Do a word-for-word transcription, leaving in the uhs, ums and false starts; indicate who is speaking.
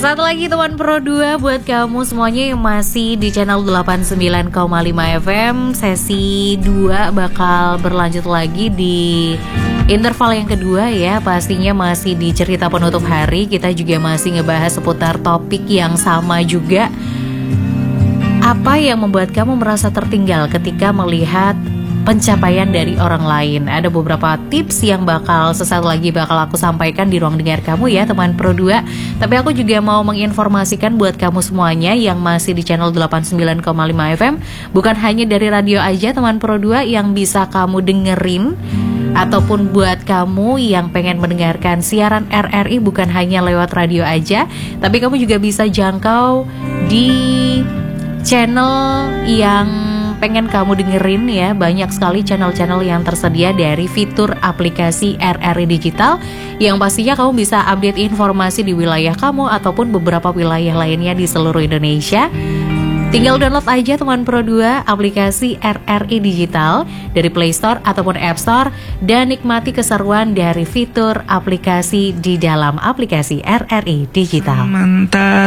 Speaker 1: Sesaat lagi teman Pro dua buat kamu semuanya yang masih di channel delapan puluh sembilan koma lima F M. Sesi dua bakal berlanjut lagi di interval yang kedua ya. Pastinya masih di cerita penutup hari. Kita juga masih ngebahas seputar topik yang sama juga. Apa yang membuat kamu merasa tertinggal ketika melihat pencapaian dari orang lain? Ada beberapa tips yang bakal sesaat lagi bakal aku sampaikan di ruang dengar kamu ya teman Pro dua. Tapi aku juga mau menginformasikan buat kamu semuanya yang masih di channel delapan puluh sembilan koma lima F M, bukan hanya dari radio aja teman Pro dua yang bisa kamu dengerin, ataupun buat kamu yang pengen mendengarkan siaran R R I bukan hanya lewat radio aja, tapi kamu juga bisa jangkau di channel yang pengen kamu dengerin ya. Banyak sekali channel-channel yang tersedia dari fitur aplikasi R R I Digital, yang pastinya kamu bisa update informasi di wilayah kamu ataupun beberapa wilayah lainnya di seluruh Indonesia. Tinggal download aja teman Pro dua aplikasi R R I Digital dari Play Store ataupun App Store dan nikmati keseruan dari fitur aplikasi di dalam aplikasi R R I Digital.
Speaker 2: Mantap.